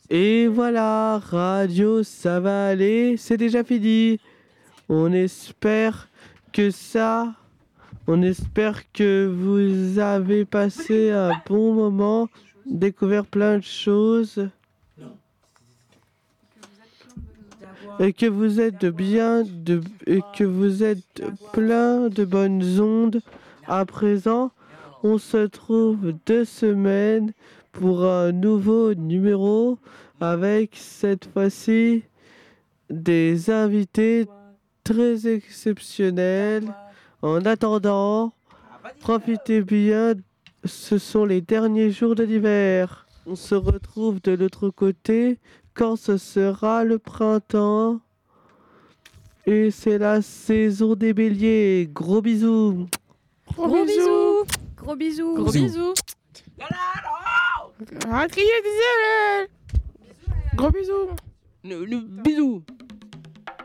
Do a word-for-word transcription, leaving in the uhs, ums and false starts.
Et voilà, radio, ça va aller, c'est déjà fini. On espère que ça, on espère que vous avez passé un bon moment, découvert plein de choses. Et que vous êtes bien, de, et que vous êtes plein de bonnes ondes. À présent, on se trouve deux semaines pour un nouveau numéro avec cette fois-ci des invités très exceptionnels. En attendant, profitez bien, ce sont les derniers jours de l'hiver. On se retrouve de l'autre côté quand ce sera le printemps. Et c'est la saison des béliers. Gros bisous. Gros, Gros bisous. bisous. Gros bisous. Gros bisous. Arrête de crier, Gros bisous. Bisous.